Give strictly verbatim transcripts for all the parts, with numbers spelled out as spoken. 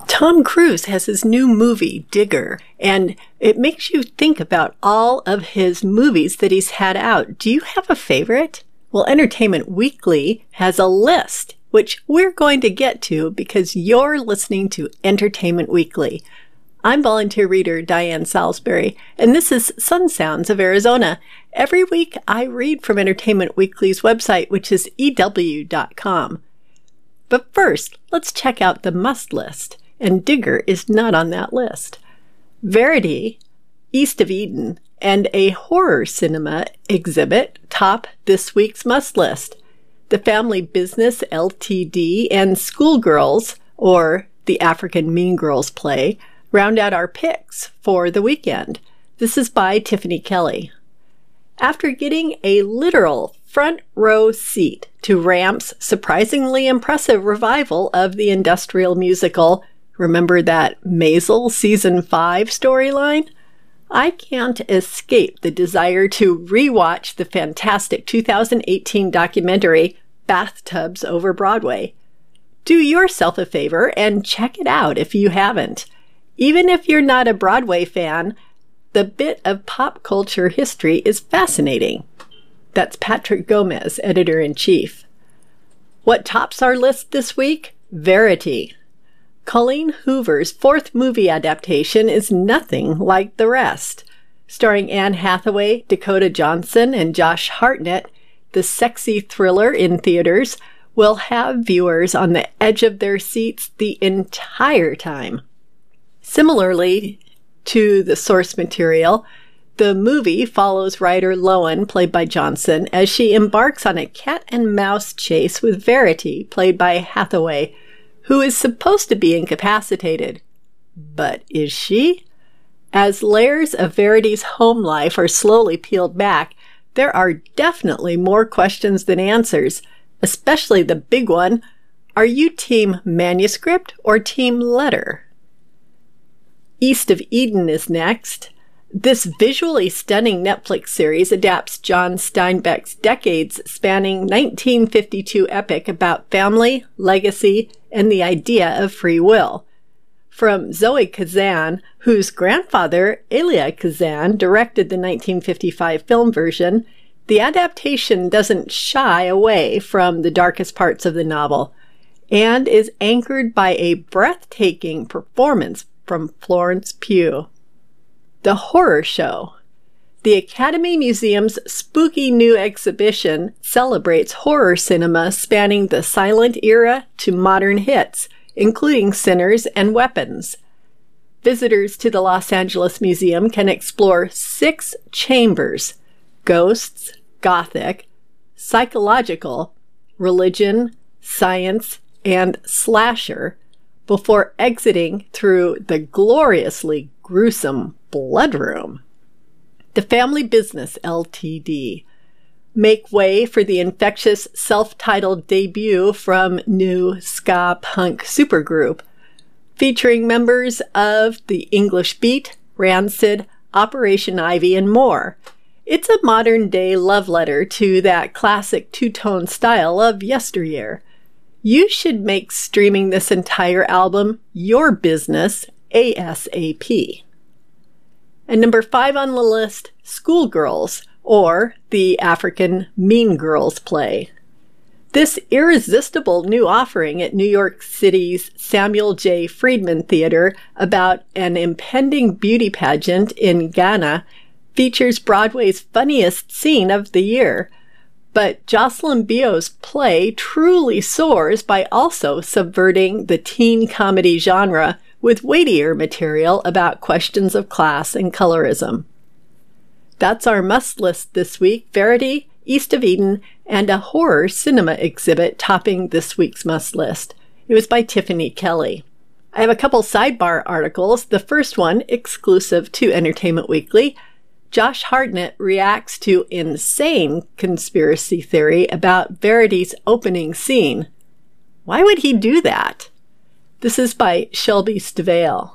Tom Cruise has his new movie, Digger, and it makes you think about all of his movies that he's had out. Do you have a favorite? Well, Entertainment Weekly has a list, which we're going to get to because you're listening to Entertainment Weekly. I'm volunteer reader Diane Salisbury, and this is Sun Sounds of Arizona. Every week I read from Entertainment Weekly's website, which is E W dot com. But first, let's check out the must list, and Digger is not on that list. Verity, East of Eden, and a horror cinema exhibit top this week's must list. The Family Business L T D and Schoolgirls, or the African Mean Girls play, round out our picks for the weekend. This is by Tiffany Kelly. After getting a literal front row seat to Ramp's surprisingly impressive revival of the industrial musical, remember that Maisel Season five storyline? I can't escape the desire to rewatch the fantastic two thousand eighteen documentary Bathtubs Over Broadway. Do yourself a favor and check it out if you haven't. Even if you're not a Broadway fan, the bit of pop culture history is fascinating. That's Patrick Gomez, editor-in-chief. What tops our list this week? Verity. Colleen Hoover's fourth movie adaptation is nothing like the rest. Starring Anne Hathaway, Dakota Johnson, and Josh Hartnett, the sexy thriller in theaters will have viewers on the edge of their seats the entire time. Similarly to the source material, the movie follows writer Lowen, played by Johnson, as she embarks on a cat and mouse chase with Verity, played by Hathaway, who is supposed to be incapacitated. But is she? As layers of Verity's home life are slowly peeled back, there are definitely more questions than answers, especially the big one: are you team manuscript or team letter? East of Eden is next. This visually stunning Netflix series adapts John Steinbeck's decades-spanning nineteen fifty-two epic about family, legacy, and the idea of free will. From Zoe Kazan, whose grandfather, Elia Kazan, directed the nineteen fifty-five film version, the adaptation doesn't shy away from the darkest parts of the novel and is anchored by a breathtaking performance from Florence Pugh. The Horror Show. The Academy Museum's spooky new exhibition celebrates horror cinema spanning the silent era to modern hits, including Sinners and Weapons. Visitors to the Los Angeles Museum can explore six chambers: ghosts, gothic, psychological, religion, science, and slasher, before exiting through the gloriously gruesome Bloodroom. The Family Business L T D. Make way for the infectious self-titled debut from new ska punk supergroup, featuring members of the English Beat, Rancid, Operation Ivy, and more. It's a modern-day love letter to that classic two-tone style of yesteryear. You should make streaming this entire album your business ASAP. And number five on the list, Schoolgirls, or the African Mean Girls play. This irresistible new offering at New York City's Samuel J. Friedman Theater about an impending beauty pageant in Ghana features Broadway's funniest scene of the year. But Jocelyn Bio's play truly soars by also subverting the teen comedy genre with weightier material about questions of class and colorism. That's our must list this week: Verity, East of Eden, and a horror cinema exhibit topping this week's must list. It was by Tiffany Kelly. I have a couple sidebar articles. The first one, exclusive to Entertainment Weekly. Josh Hartnett reacts to insane conspiracy theory about Verity's opening scene. Why would he do that? This is by Shelby Stivale.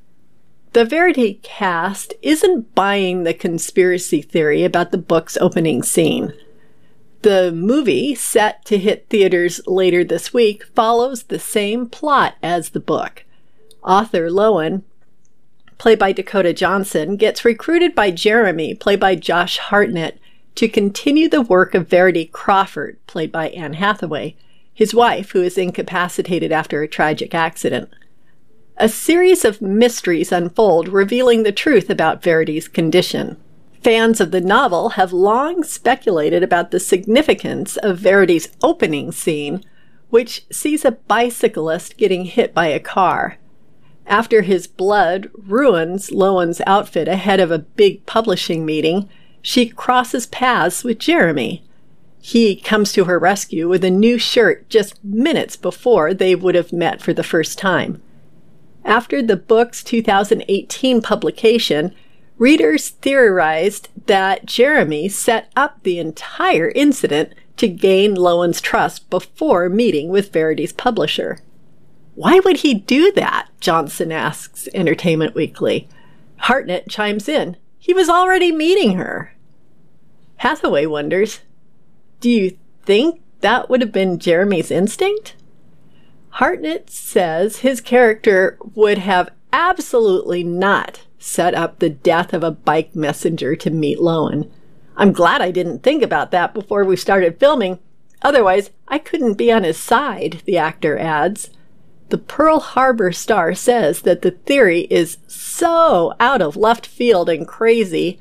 The Verity cast isn't buying the conspiracy theory about the book's opening scene. The movie, set to hit theaters later this week, follows the same plot as the book. Author Lowen, played by Dakota Johnson, gets recruited by Jeremy, played by Josh Hartnett, to continue the work of Verity Crawford, played by Anne Hathaway, his wife, who is incapacitated after a tragic accident. A series of mysteries unfold, revealing the truth about Verity's condition. Fans of the novel have long speculated about the significance of Verity's opening scene, which sees a bicyclist getting hit by a car. After his blood ruins Lowen's outfit ahead of a big publishing meeting, she crosses paths with Jeremy. He comes to her rescue with a new shirt just minutes before they would have met for the first time. After the book's two thousand eighteen publication, readers theorized that Jeremy set up the entire incident to gain Lowen's trust before meeting with Verity's publisher. Why would he do that? Johnson asks Entertainment Weekly. Hartnett chimes in. He was already meeting her. Hathaway wonders, do you think that would have been Jeremy's instinct? Hartnett says his character would have absolutely not set up the death of a bike messenger to meet Lowen. I'm glad I didn't think about that before we started filming. Otherwise, I couldn't be on his side, the actor adds. The Pearl Harbor Star says that the theory is so out of left field and crazy.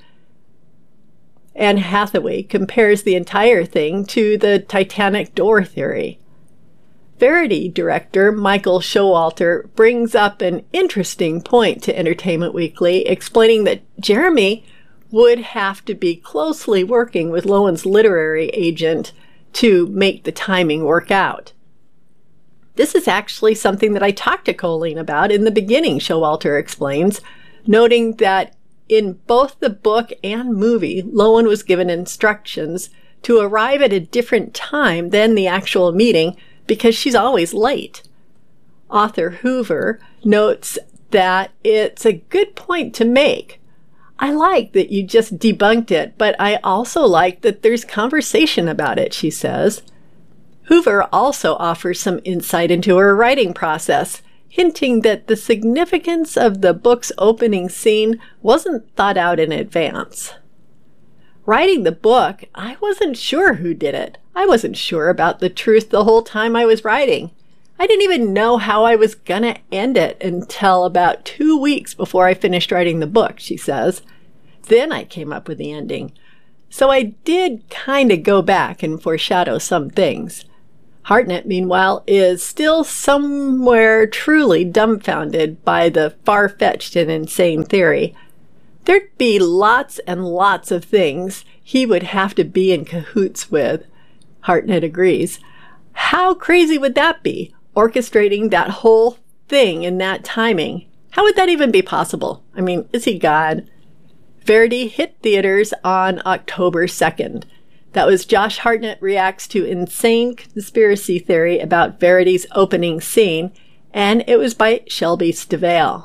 Anne Hathaway compares the entire thing to the Titanic door theory. Verity director Michael Showalter brings up an interesting point to Entertainment Weekly, explaining that Jeremy would have to be closely working with Lowen's literary agent to make the timing work out. This is actually something that I talked to Colleen about in the beginning, Showalter explains, noting that in both the book and movie, Lowen was given instructions to arrive at a different time than the actual meeting because she's always late. Author Hoover notes that it's a good point to make. I like that you just debunked it, but I also like that there's conversation about it, she says. Hoover also offers some insight into her writing process, hinting that the significance of the book's opening scene wasn't thought out in advance. Writing the book, I wasn't sure who did it. I wasn't sure about the truth the whole time I was writing. I didn't even know how I was gonna end it until about two weeks before I finished writing the book, she says. Then I came up with the ending. So I did kind of go back and foreshadow some things. Hartnett, meanwhile, is still somewhere truly dumbfounded by the far-fetched and insane theory. There'd be lots and lots of things he would have to be in cahoots with. Hartnett agrees. How crazy would that be, orchestrating that whole thing in that timing? How would that even be possible? I mean, is he God? Verity hit theaters on October second. That was Josh Hartnett reacts to insane conspiracy theory about Verity's opening scene, and it was by Shelby Stivale.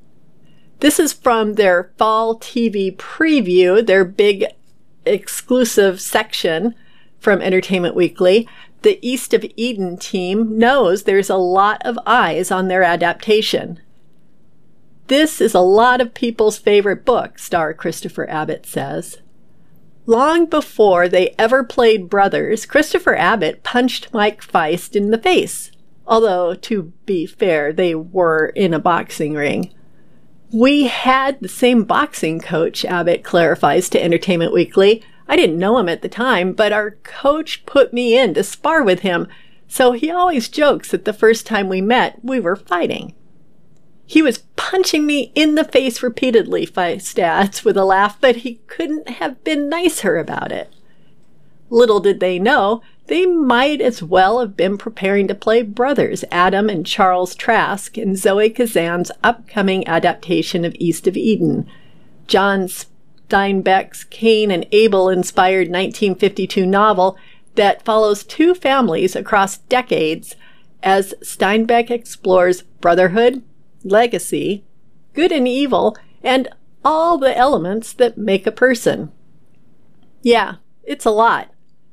This is from their fall T V preview, their big exclusive section from Entertainment Weekly. The East of Eden team knows there's a lot of eyes on their adaptation. This is a lot of people's favorite book, star Christopher Abbott says. Long before they ever played brothers, Christopher Abbott punched Mike Feist in the face. Although, to be fair, they were in a boxing ring. We had the same boxing coach, Abbott clarifies to Entertainment Weekly. I didn't know him at the time, but our coach put me in to spar with him, so he always jokes that the first time we met, we were fighting. He was punching me in the face repeatedly, Feist adds with a laugh, but he couldn't have been nicer about it. Little did they know, they might as well have been preparing to play brothers Adam and Charles Trask in Zoe Kazan's upcoming adaptation of East of Eden, John Steinbeck's Cain and Abel-inspired nineteen fifty-two novel that follows two families across decades as Steinbeck explores brotherhood, legacy, good and evil, and all the elements that make a person. Yeah, it's a lot.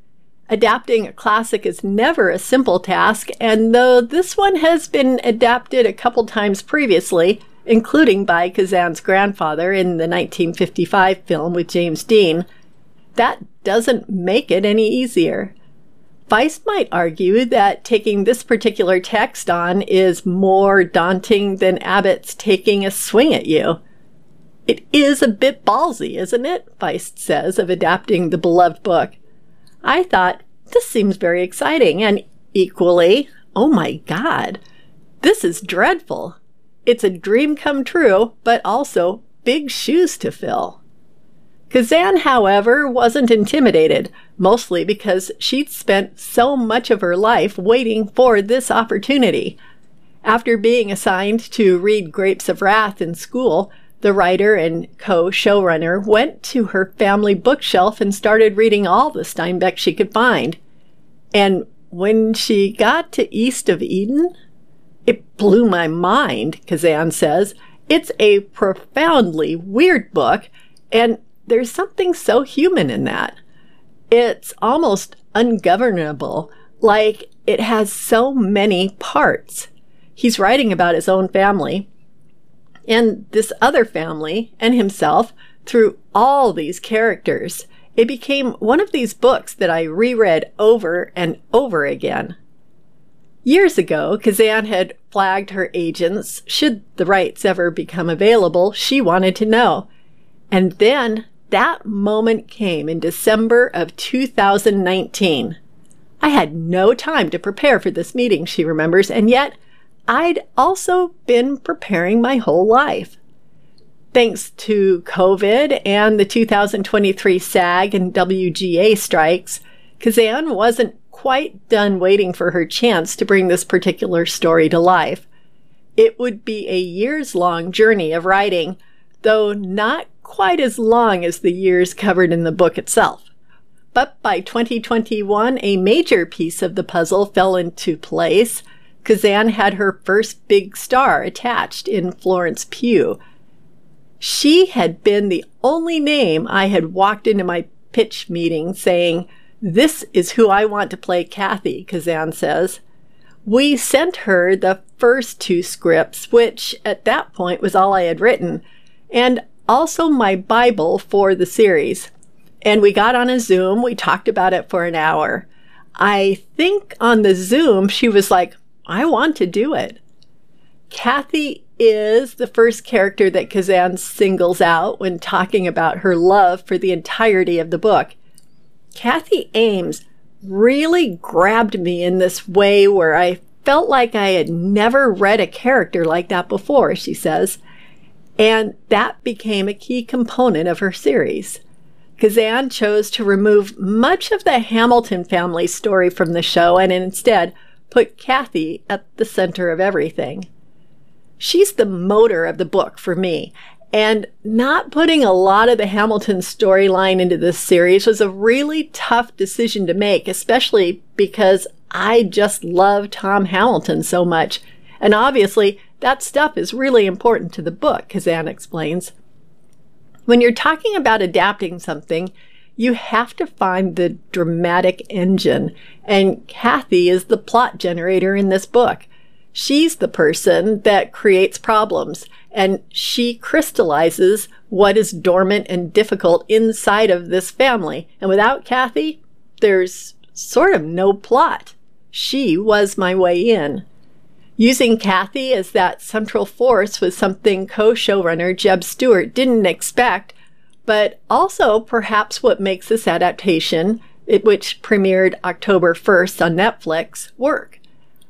Adapting a classic is never a simple task, and though this one has been adapted a couple times previously, including by Kazan's grandfather in the nineteen fifty-five film with James Dean, that doesn't make it any easier. Feist might argue that taking this particular text on is more daunting than Abbott's taking a swing at you. It is a bit ballsy, isn't it? Feist says of adapting the beloved book. I thought, this seems very exciting, and equally, oh my God, this is dreadful. It's a dream come true, but also big shoes to fill. Kazan, however, wasn't intimidated, mostly because she'd spent so much of her life waiting for this opportunity. After being assigned to read Grapes of Wrath in school, the writer and co-showrunner went to her family bookshelf and started reading all the Steinbeck she could find. And when she got to East of Eden, it blew my mind, Kazan says. It's a profoundly weird book, and there's something so human in that. It's almost ungovernable, like it has so many parts. He's writing about his own family, and this other family, and himself, through all these characters. It became one of these books that I reread over and over again. Years ago, Kazan had flagged her agents, should the rights ever become available, she wanted to know. And then that moment came in December of two thousand nineteen. I had no time to prepare for this meeting, she remembers, and yet I'd also been preparing my whole life. Thanks to COVID and the two thousand twenty-three SAG and W G A strikes, Kazan wasn't quite done waiting for her chance to bring this particular story to life. It would be a years-long journey of writing, though not quite as long as the years covered in the book itself. But by twenty twenty-one, a major piece of the puzzle fell into place. Kazan had her first big star attached in Florence Pugh. She had been the only name I had walked into my pitch meeting saying, "This is who I want to play Kathy," Kazan says. We sent her the first two scripts, which at that point was all I had written, and also my Bible for the series. And we got on a Zoom. We talked about it for an hour. I think on the Zoom, she was like, I want to do it. Kathy is the first character that Kazan singles out when talking about her love for the entirety of the book. Kathy Ames really grabbed me in this way where I felt like I had never read a character like that before, she says, and that became a key component of her series. Kazan chose to remove much of the Hamilton family story from the show and instead put Kathy at the center of everything. She's the motor of the book for me, and not putting a lot of the Hamilton storyline into this series was a really tough decision to make, especially because I just love Tom Hamilton so much. And obviously, that stuff is really important to the book, Kazan explains. When you're talking about adapting something, you have to find the dramatic engine, and Kathy is the plot generator in this book. She's the person that creates problems, and she crystallizes what is dormant and difficult inside of this family. And without Kathy, there's sort of no plot. She was my way in. Using Kathy as that central force was something co-showrunner Jeb Stewart didn't expect, but also perhaps what makes this adaptation, it, which premiered October first on Netflix, work.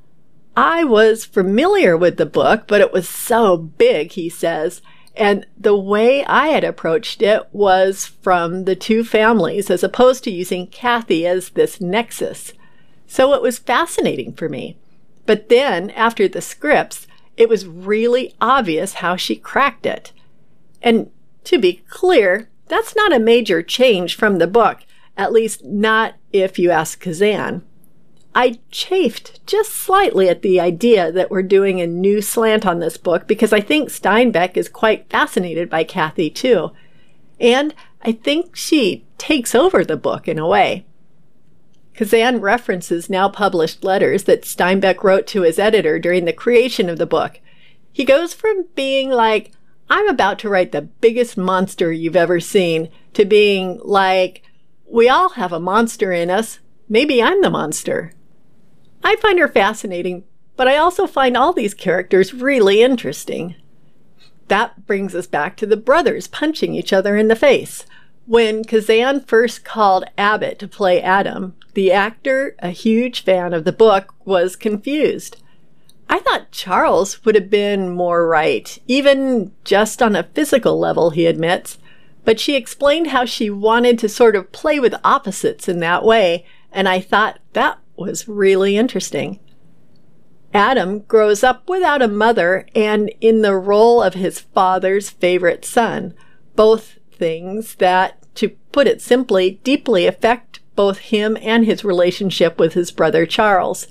I was familiar with the book, but it was so big, he says, and the way I had approached it was from the two families as opposed to using Kathy as this nexus. So it was fascinating for me. But then, after the scripts, it was really obvious how she cracked it. And to be clear, that's not a major change from the book, at least not if you ask Kazan. I chafed just slightly at the idea that we're doing a new slant on this book because I think Steinbeck is quite fascinated by Kathy too. And I think she takes over the book in a way. Kazan references now published letters that Steinbeck wrote to his editor during the creation of the book. He goes from being like, I'm about to write the biggest monster you've ever seen, to being like, we all have a monster in us. Maybe I'm the monster. I find her fascinating, but I also find all these characters really interesting. That brings us back to the brothers punching each other in the face. When Kazan first called Abbott to play Adam, the actor, a huge fan of the book, was confused. I thought Charles would have been more right, even just on a physical level, he admits, but she explained how she wanted to sort of play with opposites in that way, and I thought that was really interesting. Adam grows up without a mother and in the role of his father's favorite son, both things that, to put it simply, deeply affect both him and his relationship with his brother Charles.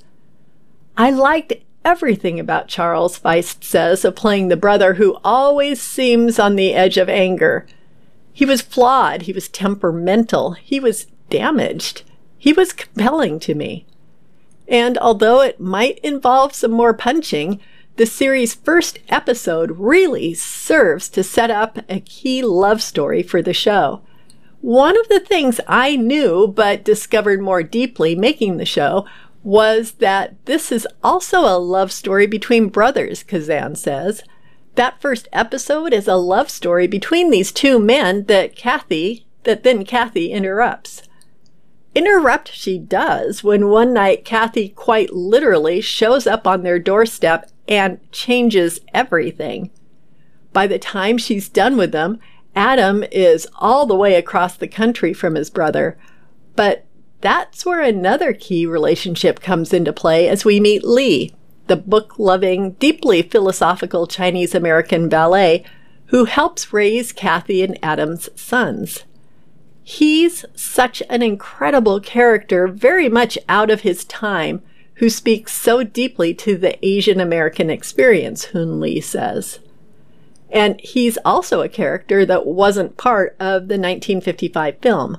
I liked everything about Charles, Feist says, of playing the brother who always seems on the edge of anger. He was flawed, he was temperamental, he was damaged. He was compelling to me. And although it might involve some more punching, the series' first episode really serves to set up a key love story for the show. One of the things I knew but discovered more deeply making the show was that this is also a love story between brothers, Kazan says. That first episode is a love story between these two men that Kathy, that then Kathy interrupts. Interrupt she does when one night Kathy quite literally shows up on their doorstep and changes everything. By the time she's done with them, Adam is all the way across the country from his brother. But that's where another key relationship comes into play as we meet Lee, the book-loving, deeply philosophical Chinese-American valet who helps raise Kathy and Adam's sons. He's such an incredible character, very much out of his time, who speaks so deeply to the Asian American experience, Hoon Lee says. And he's also a character that wasn't part of the nineteen fifty-five film.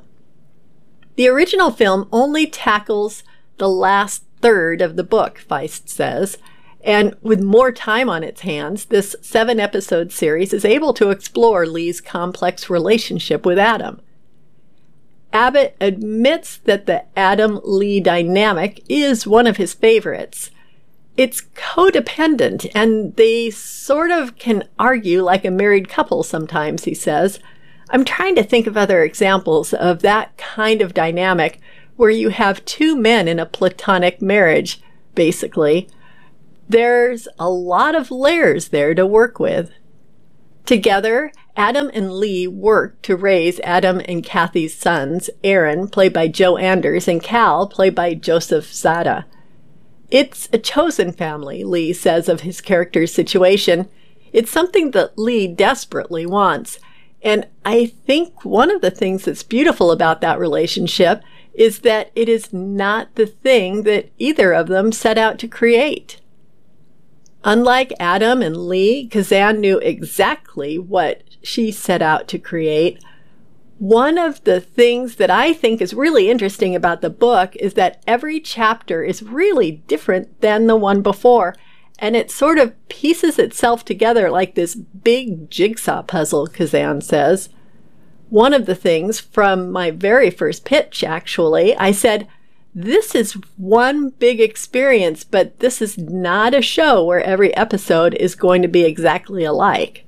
The original film only tackles the last third of the book, Feist says, and with more time on its hands, this seven-episode series is able to explore Lee's complex relationship with Adam. Abbott admits that the Adam-Lee dynamic is one of his favorites. It's codependent, and they sort of can argue like a married couple sometimes, he says. I'm trying to think of other examples of that kind of dynamic where you have two men in a platonic marriage, basically. There's a lot of layers there to work with. Together, Adam and Lee work to raise Adam and Kathy's sons, Aaron, played by Joe Anders, and Cal, played by Joseph Zada. It's a chosen family, Lee says of his character's situation. It's something that Lee desperately wants. And I think one of the things that's beautiful about that relationship is that it is not the thing that either of them set out to create. Unlike Adam and Lee, Kazan knew exactly what she set out to create. One of the things that I think is really interesting about the book is that every chapter is really different than the one before, and it sort of pieces itself together like this big jigsaw puzzle, Kazan says. One of the things from my very first pitch, actually, I said, this is one big experience, but this is not a show where every episode is going to be exactly alike.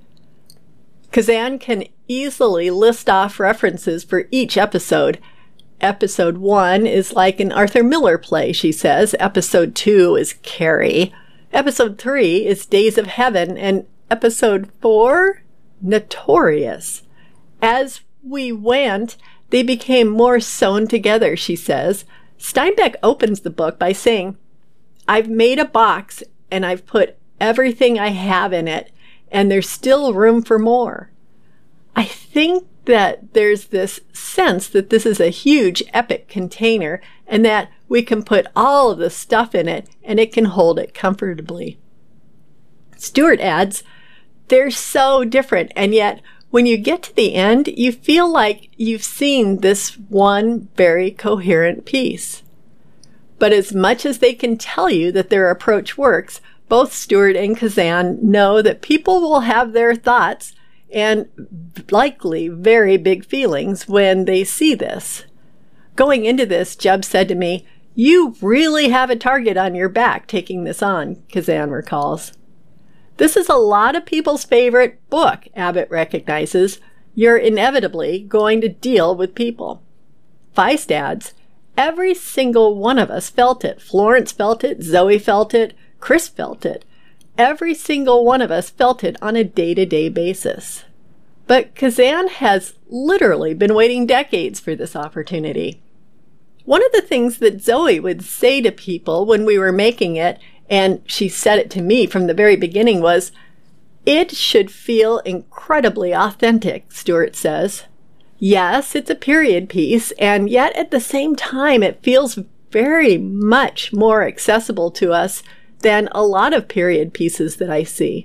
Kazan can easily list off references for each episode. Episode one is like an Arthur Miller play, she says. Episode two is Carrie. Episode three is Days of Heaven. And episode four, Notorious. As we went, they became more sewn together, she says. Steinbeck opens the book by saying, I've made a box and I've put everything I have in it, and there's still room for more. I think that there's this sense that this is a huge epic container and that we can put all of the stuff in it and it can hold it comfortably. Stewart adds, they're so different, and yet when you get to the end, you feel like you've seen this one very coherent piece. But as much as they can tell you that their approach works, both Stewart and Kazan know that people will have their thoughts and likely very big feelings when they see this. Going into this, Jeb said to me, "You really have a target on your back taking this on," Kazan recalls. This is a lot of people's favorite book, Abbott recognizes. You're inevitably going to deal with people. Feist adds, every single one of us felt it. Florence felt it, Zoe felt it, Chris felt it. Every single one of us felt it on a day-to-day basis. But Kazan has literally been waiting decades for this opportunity. One of the things that Zoe would say to people when we were making it, and she said it to me from the very beginning, was, "It should feel incredibly authentic," Stewart says. Yes, it's a period piece, and yet at the same time, it feels very much more accessible to us than a lot of period pieces that I see.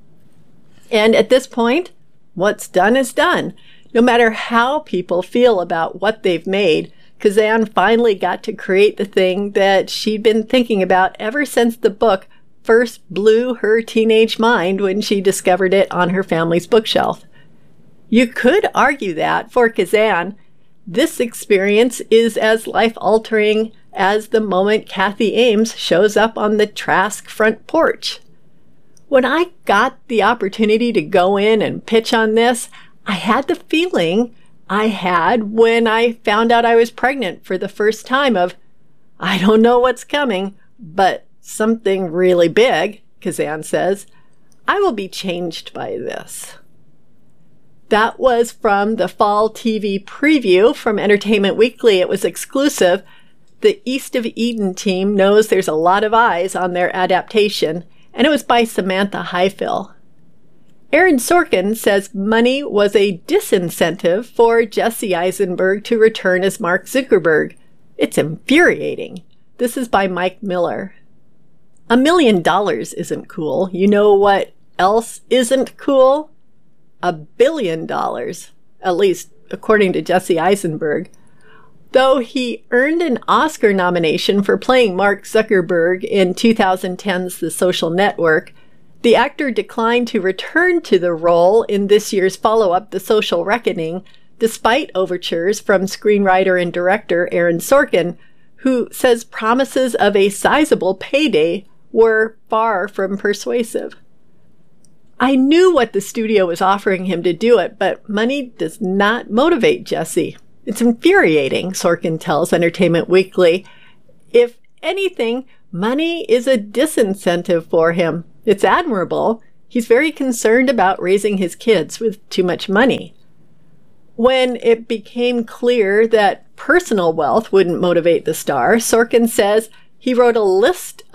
And at this point, what's done is done. No matter how people feel about what they've made, Kazan finally got to create the thing that she'd been thinking about ever since the book first blew her teenage mind when she discovered it on her family's bookshelf. You could argue that, for Kazan, this experience is as life-altering as the moment Kathy Ames shows up on the Trask front porch. When I got the opportunity to go in and pitch on this, I had the feeling I had when I found out I was pregnant for the first time of, I don't know what's coming, but something really big, Kazan says. I will be changed by this. That was from the fall T V preview from Entertainment Weekly. It was exclusive. The East of Eden team knows there's a lot of eyes on their adaptation, and it was by Samantha Highfill. Aaron Sorkin says money was a disincentive for Jesse Eisenberg to return as Mark Zuckerberg. It's infuriating. This is by Mike Miller. A million dollars isn't cool. You know what else isn't cool? A billion dollars, at least according to Jesse Eisenberg. Though he earned an Oscar nomination for playing Mark Zuckerberg in twenty ten's The Social Network, the actor declined to return to the role in this year's follow-up, The Social Reckoning, despite overtures from screenwriter and director Aaron Sorkin, who says promises of a sizable payday were far from persuasive. I knew what the studio was offering him to do it, but money does not motivate Jesse. It's infuriating, Sorkin tells Entertainment Weekly. If anything, money is a disincentive for him. It's admirable. He's very concerned about raising his kids with too much money. When it became clear that personal wealth wouldn't motivate the star, Sorkin says he wrote a list